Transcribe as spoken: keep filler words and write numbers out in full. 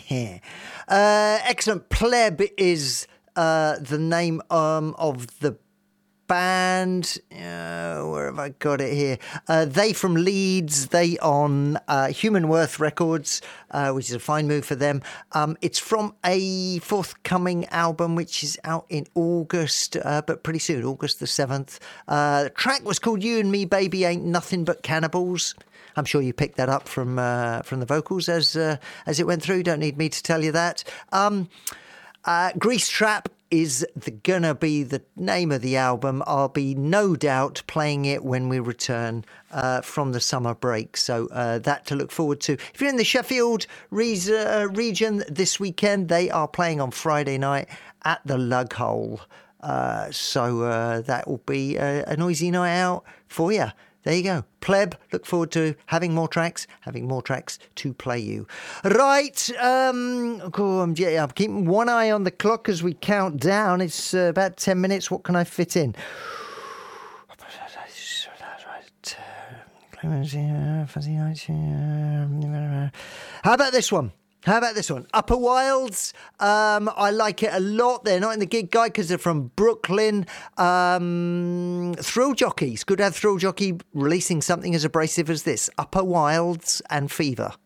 uh, excellent. Pleb is uh, the name um, of the band. Uh, where have I got it here? Uh, they from Leeds. They on uh, Human Worth Records, uh, which is a fine move for them. Um, it's from a forthcoming album, which is out in August, uh, but pretty soon, August the seventh. Uh, the track was called You and Me, Baby Ain't Nothing But Cannibals. I'm sure you picked that up from uh, from the vocals as uh, as it went through. Don't need me to tell you that. Um, uh, Grease Trap is the, gonna be the name of the album. I'll be no doubt playing it when we return uh, from the summer break. So uh, that to look forward to. If you're in the Sheffield re- uh, region this weekend, they are playing on Friday night at the Lug Hole. Uh, so uh, that will be a, a noisy night out for you. There you go. Pleb, look forward to having more tracks, having more tracks to play you. Right, um, oh, I'm, yeah, I'm keeping one eye on the clock as we count down. It's uh, about ten minutes. What can I fit in? How about this one? How about this one? Upper Wilds. Um, I like it a lot. They're not in the gig guide because they're from Brooklyn. Um, Thrill Jockeys. Good to have Thrill Jockey releasing something as abrasive as this. Upper Wilds and Fever.